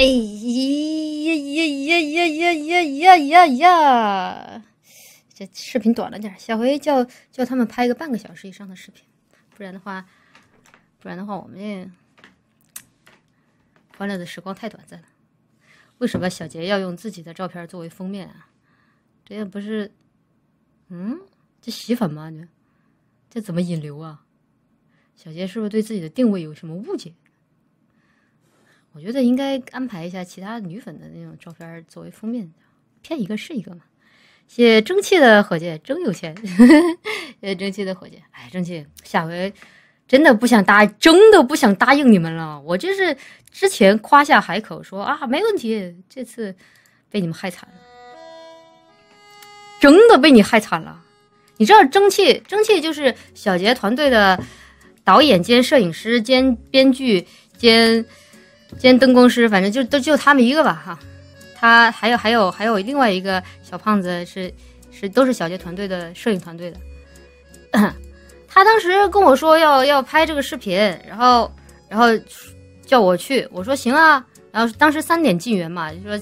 呀！这视频短了点，下回叫他们拍个半个小时以上的视频，不然的话我们这欢乐的时光太短暂了。为什么小杰要用自己的照片作为封面啊？这也不是，这洗粉吗？这怎么引流啊？小杰是不是对自己的定位有什么误解？我觉得应该安排一下其他女粉的那种照片作为封面，骗一个是一个嘛。谢谢争气的伙计，真有钱。谢谢争气的伙计，哎，争气，下回真的不想答应你们了。我这是之前夸下海口说啊没问题，这次被你们害惨了，真的被你害惨了。你知道争气就是小杰团队的导演兼摄影师兼编剧兼灯光师，反正就他们一个吧哈。他还有另外一个小胖子都是小杰团队的摄影团队的。他当时跟我说要拍这个视频，然后叫我去，我说行啊。然后当时3点进园嘛，就说